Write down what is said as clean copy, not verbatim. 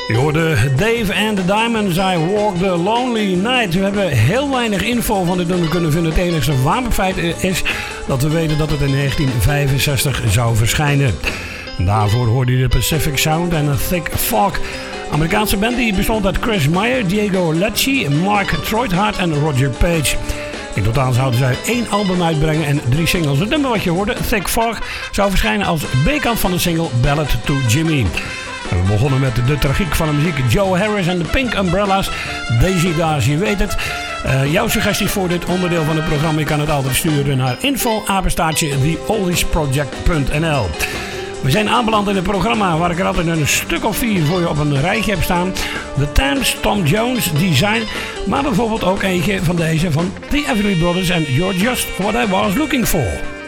Je hoorde Dave and the Diamonds, I Walk the Lonely Night. We hebben heel weinig info van dit nummer kunnen vinden. Het enige wapenfeit is dat we weten dat het in 1965 zou verschijnen. Daarvoor hoorde je de Pacific Sound en A Thick Fog. Amerikaanse band die bestond uit Chris Meyer, Diego Lecce, Mark Troithart en Roger Page. In totaal zouden zij 1 album uitbrengen en 3 singles. Het nummer wat je hoorde, Thick Fog, zou verschijnen als B-kant van de single Ballad to Jimmy. En we begonnen met de tragiek van de muziek. Joe Harris en de Pink Umbrellas. Daisy Dars, je weet het. Jouw suggesties voor dit onderdeel van het programma, je kan het altijd sturen naar info@theoldiesproject.nl. We zijn aanbeland in het programma waar ik er altijd een stuk of 4 voor je op een rijtje heb staan. The Thames, Tom Jones, Design, maar bijvoorbeeld ook eentje van deze van The Everly Brothers en You're Just What I Was Looking For.